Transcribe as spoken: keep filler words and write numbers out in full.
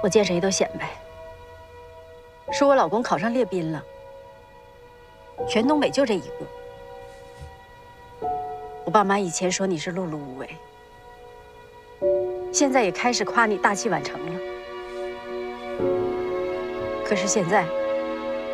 我见谁都显摆，说我老公考上列宾了，全东北就这一个。我爸妈以前说你是碌碌无为，现在也开始夸你大器晚成了。可是现在。